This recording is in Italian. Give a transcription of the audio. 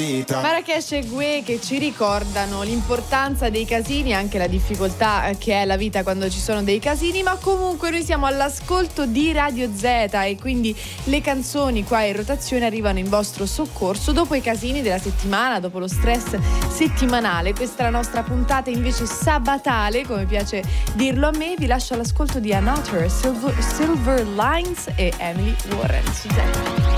vita. Marrakesh e Gue che ci ricordano l'importanza dei casini, anche la difficoltà che è la vita quando ci sono dei casini, ma comunque noi siamo all'ascolto di Radio Z e quindi le canzoni qua in rotazione arrivano in vostro soccorso dopo i casini della settimana, dopo lo stress settimanale. Questa è la nostra puntata invece sabatale, come piace dirlo a me. Vi lascio all'ascolto di Another, Silver Lines e Emily Warren su Z.